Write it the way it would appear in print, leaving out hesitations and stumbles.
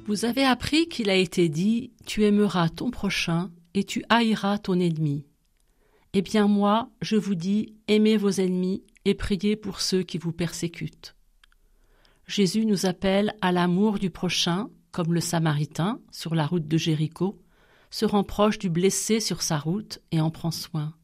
Vous avez appris qu'il a été dit « Tu aimeras ton prochain et tu haïras ton ennemi ». Eh bien moi, je vous dis, aimez vos ennemis et priez pour ceux qui vous persécutent. Jésus nous appelle à l'amour du prochain, comme le Samaritain, sur la route de Jéricho, se rend proche du blessé sur sa route et en prend soin.